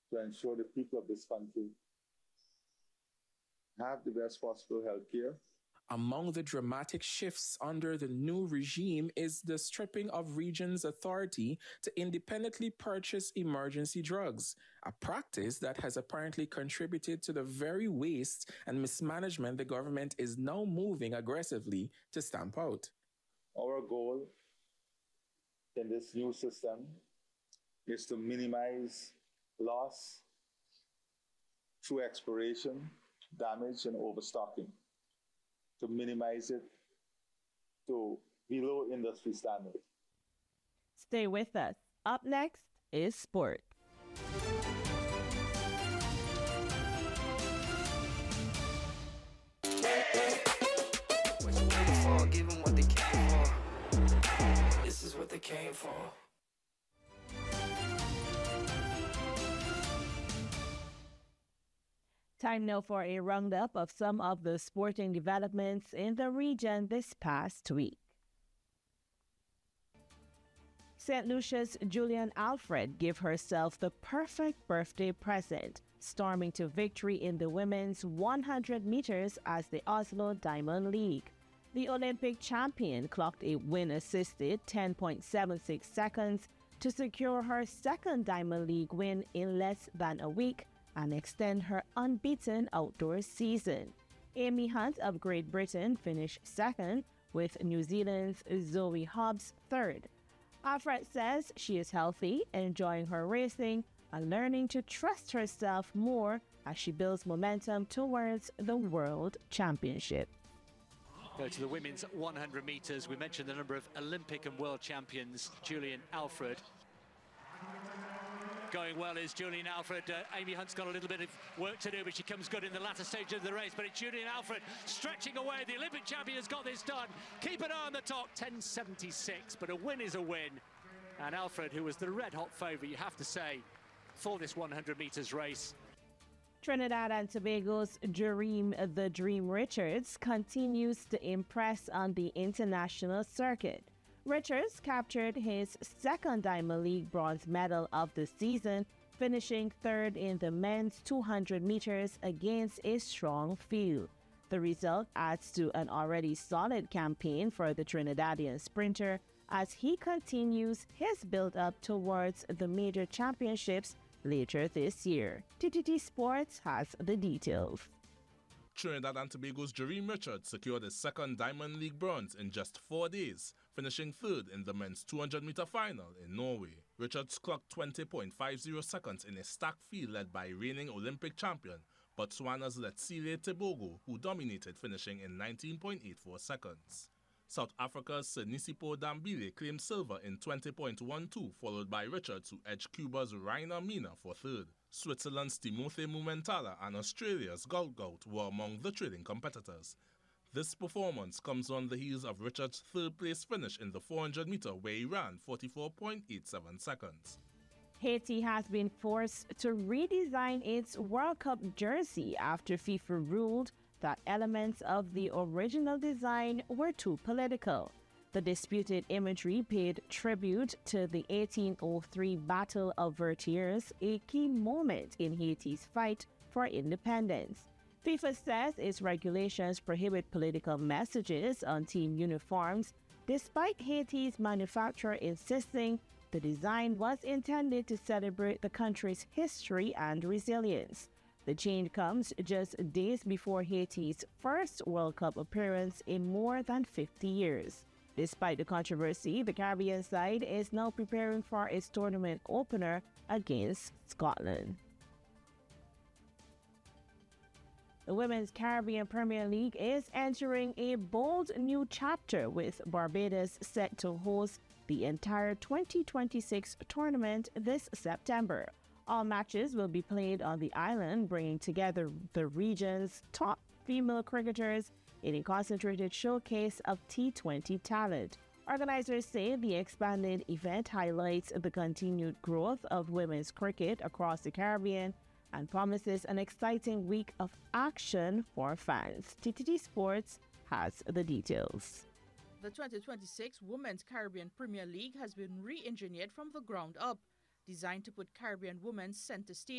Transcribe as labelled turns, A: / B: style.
A: to ensure the people of this country have the best possible health care.
B: Among the dramatic shifts under the new regime is the stripping of regions' authority to independently purchase emergency drugs, a practice that has apparently contributed to the very waste and mismanagement the government is now moving aggressively to stamp out.
A: Our goal in this new system is to minimize loss through expiration, damage, and overstocking, to minimize it to below industry standards.
C: Stay with us. Up next is sport.
D: This is what they came for.
C: Time now for a roundup of some of the sporting developments in the region this past week. St. Lucia's Julian Alfred gave herself the perfect birthday present, storming to victory in the women's 100 meters as the Oslo Diamond League. The Olympic champion clocked a win-assisted 10.76 seconds to secure her second Diamond League win in less than a week and extend her unbeaten outdoor season. Amy Hunt of Great Britain finished second, with New Zealand's Zoe Hobbs third. Alfred says she is healthy, enjoying her racing, and learning to trust herself more as she builds momentum towards the World Championship.
E: Go to the women's 100 metres. We mentioned the number of Olympic and world champions, Julian Alfred. Going well is Julian Alfred. Amy Hunt's got a little bit of work to do, but she comes good in the latter stage of the race. But it's Julian Alfred stretching away. The Olympic champion has got this done. Keep an eye on the top, 10.76, but a win is a win. And Alfred, who was the red-hot favourite, you have to say, for this 100 metres race.
C: Trinidad and Tobago's Jareem "The Dream" Richards continues to impress on the international circuit. Richards captured his second Diamond League bronze medal of the season, finishing third in the men's 200 meters against a strong field. The result adds to an already solid campaign for the Trinidadian sprinter as he continues his build-up towards the major championships later this year. TTT Sports has the details.
F: Trinidad and Tobago's Jareem Richards secured his second Diamond League bronze in just 4 days, finishing third in the men's 200-meter final in Norway. Richards clocked 20.50 seconds in a stacked field led by reigning Olympic champion Botswana's Letsile Tebogo, who dominated, finishing in 19.84 seconds. South Africa's Sinisipho Dambile claimed silver in 20.12, followed by Richards, who edged Cuba's Rainer Mina for third. Switzerland's Timothy Mumentala and Australia's Gout Gout were among the trading competitors. This performance comes on the heels of Richards' third-place finish in the 400-meter, where he ran 44.87 seconds.
C: Haiti has been forced to redesign its World Cup jersey after FIFA ruled that elements of the original design were too political. The disputed imagery paid tribute to the 1803 Battle of Vertières, a key moment in Haiti's fight for independence. FIFA says its regulations prohibit political messages on team uniforms, despite Haiti's manufacturer insisting the design was intended to celebrate the country's history and resilience. The change comes just days before Haiti's first World Cup appearance in more than 50 years. Despite the controversy, the Caribbean side is now preparing for its tournament opener against Scotland. The Women's Caribbean Premier League is entering a bold new chapter, with Barbados set to host the entire 2026 tournament this September. All matches will be played on the island, bringing together the region's top female cricketers in a concentrated showcase of T20 talent. Organizers say the expanded event highlights the continued growth of women's cricket across the Caribbean and promises an exciting week of action for fans. TTT Sports has the details.
G: The 2026 Women's Caribbean Premier League has been re-engineered from the ground up, designed to put Caribbean women center stage